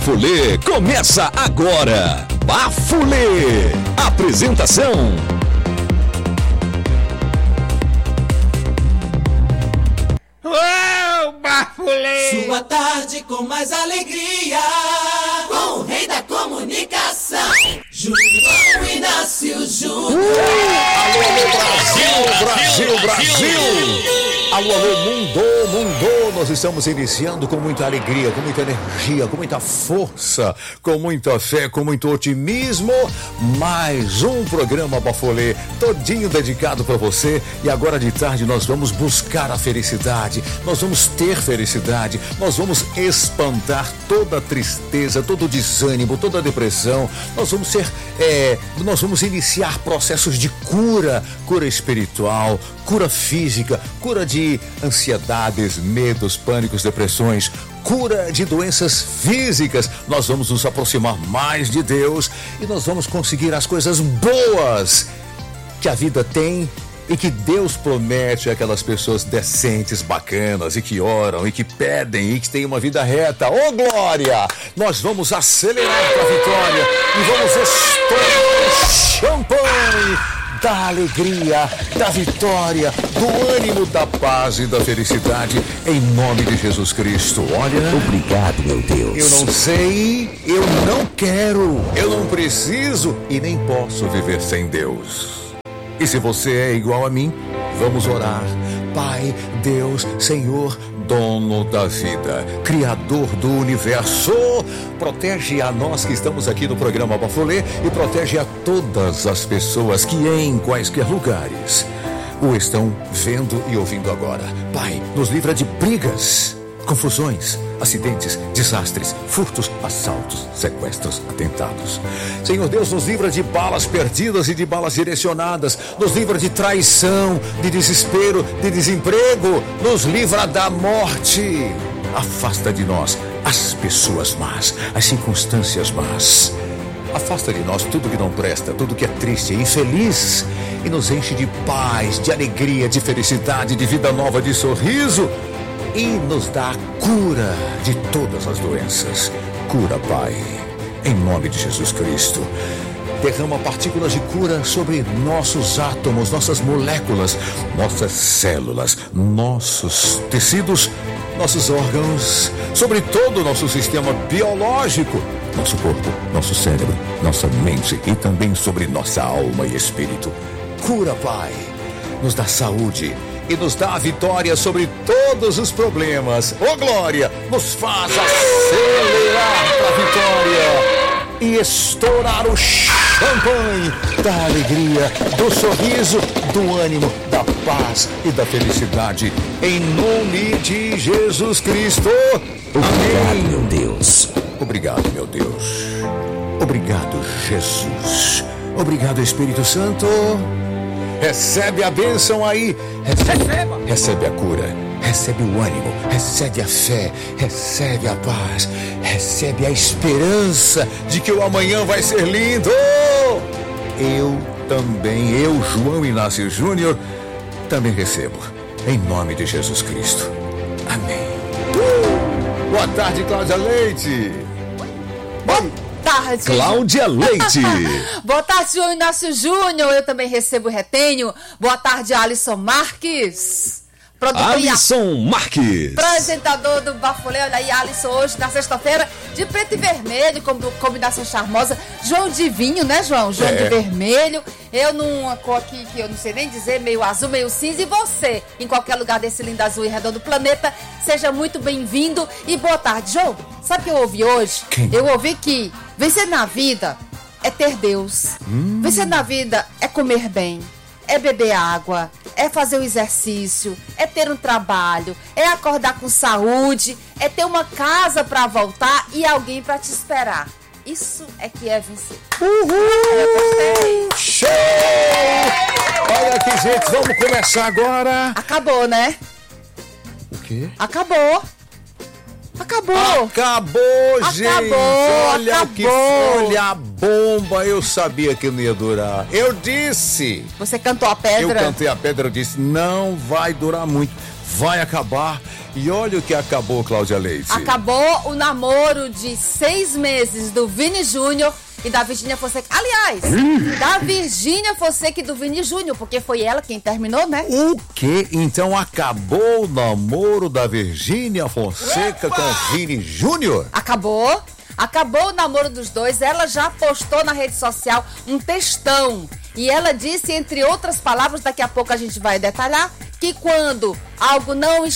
Bafulê começa agora. Bafulê. Apresentação: Ô, Bafulê! Sua tarde com mais alegria, com o rei da comunicação, João Inácio Júnior. Alô, alô, Brasil! Alô, alô, mundo! Nós estamos iniciando com muita alegria, com muita energia, com muita força, com muita fé, com muito otimismo. Mais um programa Bafulê, todinho dedicado para você. E agora de tarde nós vamos buscar a felicidade, nós vamos ter felicidade, nós vamos espantar toda a tristeza, todo o desânimo, toda a depressão. Nós vamos iniciar processos de cura espiritual, cura física, cura de ansiedades, medos, pânicos, depressões, cura de doenças físicas. Nós vamos nos aproximar mais de Deus e nós vamos conseguir as coisas boas que a vida tem e que Deus promete àquelas pessoas decentes, bacanas e que oram e que pedem e que têm uma vida reta. Ô, glória! Nós vamos acelerar para a vitória e vamos estourar champanhe da alegria, da vitória, do ânimo, da paz e da felicidade, em nome de Jesus Cristo. Olha, obrigado, meu Deus. Eu não sei, eu não quero, eu não preciso e nem posso viver sem Deus. E se você é igual a mim, vamos orar. Pai, Deus, Senhor, dono da vida, Criador do universo, protege a nós que estamos aqui no programa Bafulê e protege a todas as pessoas que em quaisquer lugares o estão vendo e ouvindo agora. Pai, nos livra de brigas, confusões, acidentes, desastres, furtos, assaltos, sequestros, atentados. Senhor Deus, nos livra de balas perdidas e de balas direcionadas, nos livra de traição, de desespero, de desemprego, nos livra da morte. Afasta de nós as pessoas más, as circunstâncias más. Afasta de nós tudo que não presta, tudo que é triste e infeliz e nos enche de paz, de alegria, de felicidade, de vida nova, de sorriso. E nos dá a cura de todas as doenças. Cura, Pai, em nome de Jesus Cristo. Derrama partículas de cura sobre nossos átomos, nossas moléculas, nossas células, nossos tecidos, nossos órgãos, sobre todo o nosso sistema biológico, nosso corpo, nosso cérebro, nossa mente e também sobre nossa alma e espírito. Cura, Pai, nos dá saúde e nos dá a vitória sobre todos os problemas. Ô, glória, nos faz acelerar para a vitória e estourar o champanhe da alegria, do sorriso, do ânimo, da paz e da felicidade. Em nome de Jesus Cristo. Obrigado, meu Deus. Obrigado, meu Deus. Obrigado, Jesus. Obrigado, Espírito Santo. Recebe a bênção aí. Recebe a cura. Recebe o ânimo. Recebe a fé. Recebe a paz. Recebe a esperança de que o amanhã vai ser lindo. Eu também, João Inácio Júnior, também recebo. Em nome de Jesus Cristo. Amém. Boa tarde, Cláudia Leite. Boa tarde, Cláudia Leite. Boa tarde, João Inácio Júnior. Eu também recebo e retenho. Boa tarde, Alisson Marques. Alisson Marques, apresentador do Bafulê. Olha aí, Alisson, hoje na sexta-feira, de preto e vermelho, como combinação charmosa. João de vinho, né, João? João de vermelho. Eu numa cor aqui que eu não sei nem dizer, meio azul, meio cinza. E você, em qualquer lugar desse lindo azul e redondo planeta, seja muito bem-vindo e boa tarde. João, sabe o que eu ouvi hoje? Eu ouvi que vencer na vida é ter Deus. Vencer na vida é comer bem. É beber água, é fazer o exercício, é ter um trabalho, é acordar com saúde, é ter uma casa para voltar e alguém para te esperar. Isso é que é vencer. Uhul! Eu gostei. Show! Olha aqui, gente, vamos começar agora. Acabou, né? O quê? Acabou, gente! Acabou. Olha a bomba! Eu sabia que não ia durar. Eu disse! Você cantou a pedra? Eu cantei a pedra, eu disse, não vai durar muito. vai acabar. E olha o que acabou, Cláudia Leite. Acabou o namoro de 6 meses do Vini Júnior e da Virgínia Fonseca. Aliás, da Virgínia Fonseca e do Vini Júnior, porque foi ela quem terminou, né? O quê? Então acabou o namoro da Virgínia Fonseca com o Vini Júnior? Acabou o namoro dos dois. Ela já postou na rede social um textão. E ela disse, entre outras palavras, daqui a pouco a gente vai detalhar, que quando algo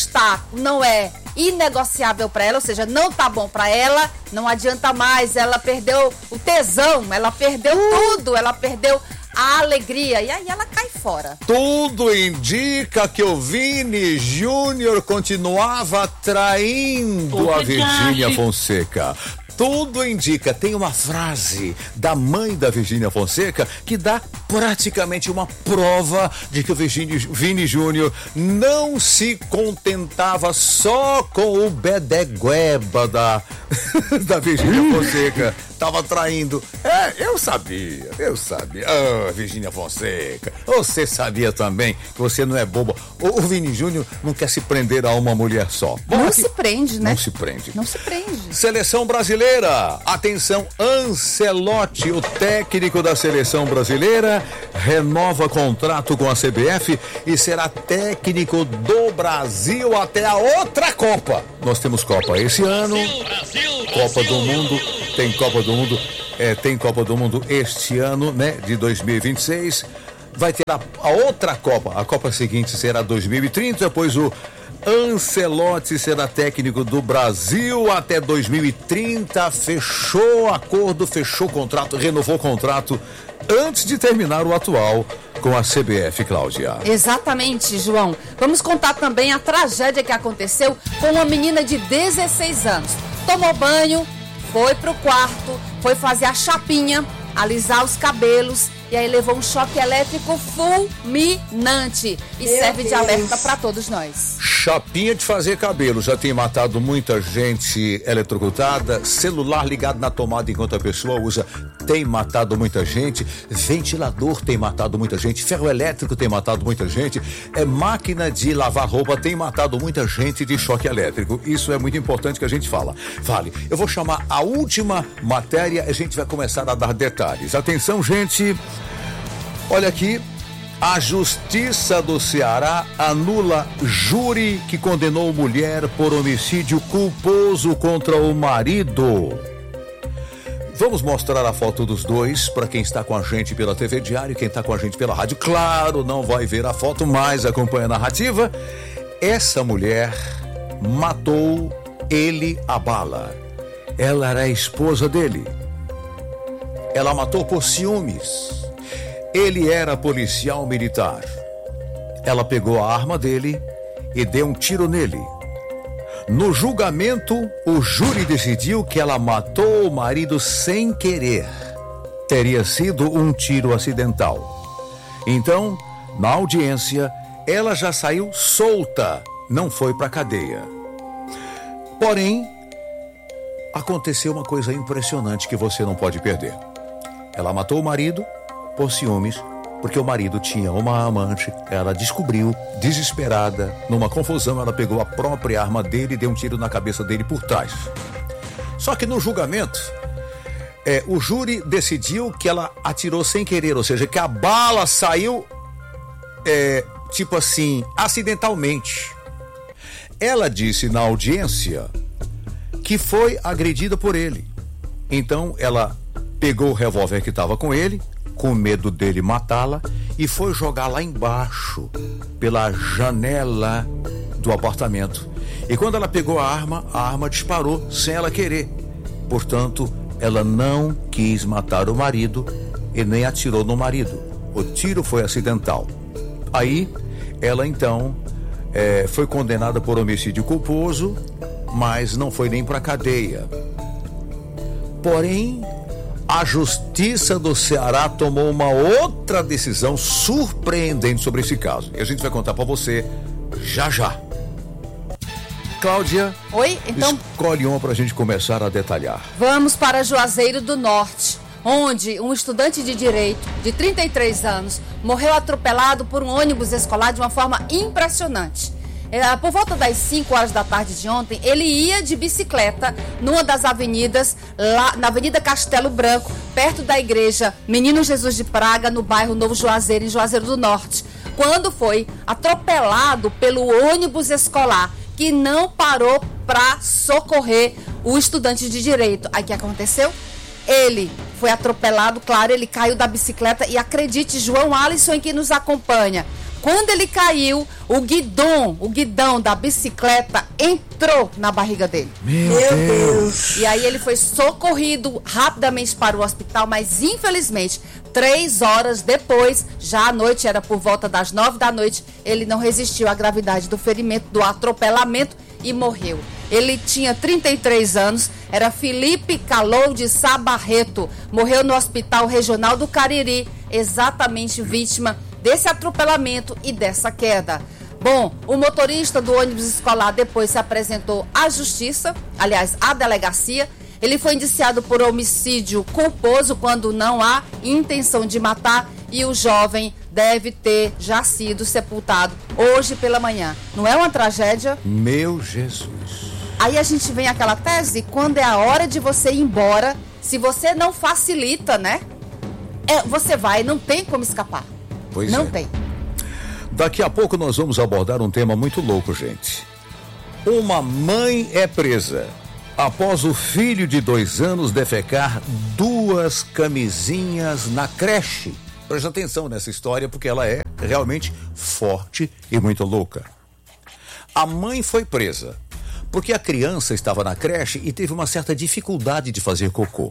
não é inegociável para ela, ou seja, não tá bom para ela, não adianta mais, ela perdeu o tesão, ela perdeu tudo, ela perdeu a alegria, e aí ela cai fora. Tudo indica que o Vini Júnior continuava traindo a Virgínia Fonseca. Tudo indica, tem uma frase da mãe da Virgínia Fonseca que dá praticamente uma prova de que o Vini Júnior não se contentava só com o bedegueba da Virgínia Fonseca. Tava traindo. Eu sabia. Virgínia Fonseca, você sabia também que você não é boba. O Vini Júnior não quer se prender a uma mulher só. Não se prende, né? Não se prende. Não se prende. Seleção brasileira. Atenção, Ancelotti, o técnico da seleção brasileira, renova contrato com a CBF e será técnico do Brasil até a outra Copa. Nós temos Copa esse ano, Copa do Mundo, tem Copa do Mundo, tem Copa do Mundo este ano, né, de 2026. Vai ter a outra Copa, a Copa seguinte será 2030, depois o Ancelotti será técnico do Brasil até 2030, fechou acordo, fechou contrato, renovou contrato antes de terminar o atual com a CBF, Cláudia. Exatamente, João. Vamos contar também a tragédia que aconteceu com uma menina de 16 anos. Tomou banho, foi pro quarto, foi fazer a chapinha, alisar os cabelos e aí levou um choque elétrico fulminante e serve de alerta para todos nós. Chapinha de fazer cabelo já tem matado muita gente eletrocutada, celular ligado na tomada enquanto a pessoa usa tem matado muita gente, ventilador tem matado muita gente, ferro elétrico tem matado muita gente, máquina de lavar roupa tem matado muita gente de choque elétrico. Isso é muito importante que a gente fale. Eu vou chamar a última matéria, a gente vai começar a dar detalhes. Atenção, gente. Olha aqui, a Justiça do Ceará anula júri que condenou mulher por homicídio culposo contra o marido. Vamos mostrar a foto dos dois para quem está com a gente pela TV Diário e quem está com a gente pela rádio. Claro, não vai ver a foto, mas acompanha a narrativa. Essa mulher matou ele a bala. Ela era a esposa dele. Ela matou por ciúmes. Ele era policial militar. Ela pegou a arma dele e deu um tiro nele. No julgamento, o júri decidiu que ela matou o marido sem querer. Teria sido um tiro acidental. Então, na audiência, ela já saiu solta, não foi para cadeia. Porém, aconteceu uma coisa impressionante que você não pode perder. Ela matou o marido por ciúmes, porque o marido tinha uma amante. Ela descobriu, desesperada, numa confusão, ela pegou a própria arma dele e deu um tiro na cabeça dele por trás. Só que no julgamento, o júri decidiu que ela atirou sem querer, ou seja, que a bala saiu, tipo assim, acidentalmente. Ela disse na audiência que foi agredida por ele. Então ela pegou o revólver que estava com ele, com medo dele matá-la, e foi jogar lá embaixo, pela janela do apartamento. E quando ela pegou a arma disparou sem ela querer. Portanto, ela não quis matar o marido e nem atirou no marido. O tiro foi acidental. Aí, ela então foi condenada por homicídio culposo, mas não foi nem para cadeia. Porém, a Justiça do Ceará tomou uma outra decisão surpreendente sobre esse caso. E a gente vai contar para você já. Cláudia, oi, então escolhe uma para a gente começar a detalhar. Vamos para Juazeiro do Norte, onde um estudante de direito de 33 anos morreu atropelado por um ônibus escolar de uma forma impressionante. Por volta das 5 horas da tarde de ontem, ele ia de bicicleta numa das avenidas, lá na Avenida Castelo Branco, perto da igreja Menino Jesus de Praga, no bairro Novo Juazeiro, em Juazeiro do Norte, quando foi atropelado pelo ônibus escolar, que não parou para socorrer o estudante de direito. Aí o que aconteceu? Ele foi atropelado, claro, ele caiu da bicicleta e acredite, João Alisson, que nos acompanha, quando ele caiu, o guidão da bicicleta entrou na barriga dele. Meu Deus! E aí ele foi socorrido rapidamente para o hospital, mas infelizmente, 3 horas depois, já à noite, era por volta das 9 da noite, ele não resistiu à gravidade do ferimento, do atropelamento e morreu. Ele tinha 33 anos, era Felipe Calou de Sá Barreto, morreu no Hospital Regional do Cariri, exatamente vítima desse atropelamento e dessa queda. Bom, o motorista do ônibus escolar depois se apresentou à justiça, aliás, à delegacia. Ele foi indiciado por homicídio culposo quando não há intenção de matar e o jovem deve ter já sido sepultado hoje pela manhã. Não é uma tragédia? Meu Jesus! Aí a gente vem àquela tese, quando é a hora de você ir embora, se você não facilita, né? Você vai, não tem como escapar. Pois não é. tem. Daqui a pouco nós vamos abordar um tema muito louco, gente. Uma mãe é presa após o filho de 2 anos defecar 2 camisinhas na creche. Presta atenção nessa história porque ela é realmente forte e muito louca. A mãe foi presa porque a criança estava na creche e teve uma certa dificuldade de fazer cocô.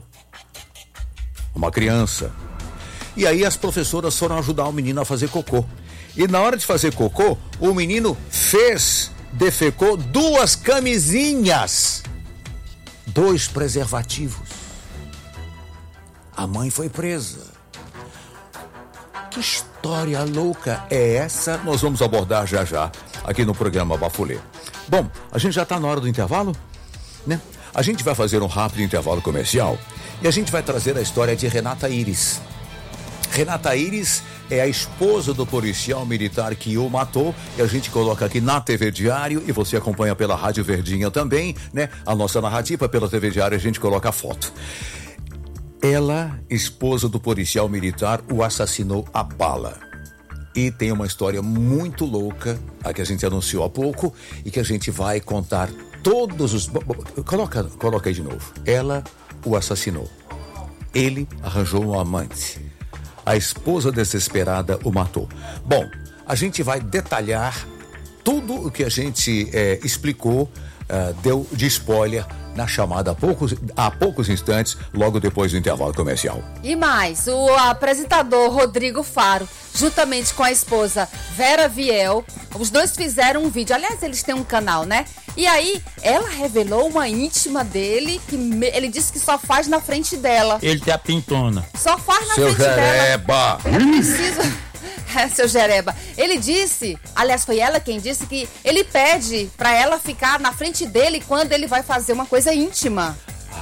Uma criança. E aí as professoras foram ajudar o menino a fazer cocô. E na hora de fazer cocô, o menino defecou 2 camisinhas, 2 preservativos. A mãe foi presa. Que história louca é essa? Nós vamos abordar já já aqui no programa Bafulê. Bom, a gente já está na hora do intervalo, né? A gente vai fazer um rápido intervalo comercial e a gente vai trazer a história de Renata Iris. Renata Iris é a esposa do policial militar que o matou e a gente coloca aqui na TV Diário e você acompanha pela Rádio Verdinha também, né? A nossa narrativa pela TV Diário, a gente coloca a foto. Ela, esposa do policial militar, o assassinou a bala. E tem uma história muito louca, a que a gente anunciou há pouco e que a gente vai contar todos os... Coloca aí de novo. Ela o assassinou. Ele arranjou um amante. A esposa desesperada o matou. Bom, a gente vai detalhar tudo o que a gente explicou, deu de spoiler na chamada há poucos instantes, logo depois do intervalo comercial. E mais, o apresentador Rodrigo Faro, juntamente com a esposa Vera Viel, os dois fizeram um vídeo. Aliás, eles têm um canal, né? E aí, ela revelou uma íntima dele, que ele disse que só faz na frente dela. Ele tem a pintona. Só faz na Seu frente Jereba. dela. Eu preciso... Seu Jereba. Ele disse, aliás, foi ela quem disse que ele pede pra ela ficar na frente dele quando ele vai fazer uma coisa íntima.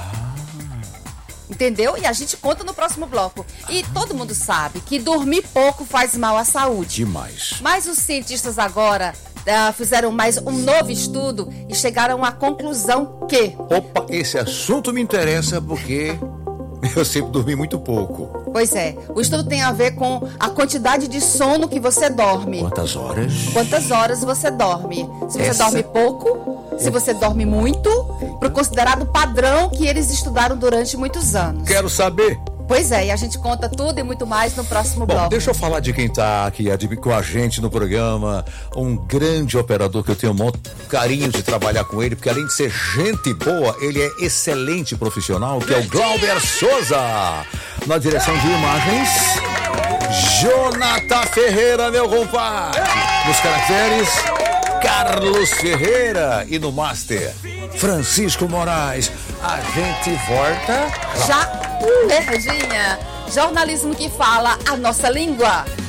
Entendeu? E a gente conta no próximo bloco. E todo mundo sabe que dormir pouco faz mal à saúde. Demais. Mas os cientistas agora fizeram mais um novo estudo e chegaram à conclusão que... Opa, esse assunto me interessa porque eu sempre dormi muito pouco. Pois é, o estudo tem a ver com a quantidade de sono que você dorme. Quantas horas? Quantas horas você dorme? Se você dorme pouco, se você dorme muito, pro considerado padrão que eles estudaram durante muitos anos. Quero saber. Pois é, e a gente conta tudo e muito mais no próximo Bom, bloco. deixa eu falar de quem tá aqui com a gente no programa, um grande operador que eu tenho um monte carinho de trabalhar com ele, porque além de ser gente boa, ele é excelente profissional, que é o Glauber Souza. Na direção de imagens, Jonathan Ferreira, meu compadre. Nos caracteres, Carlos Ferreira. E no Master, Francisco Moraes. A gente volta Já, Verdinha, jornalismo que fala a nossa língua.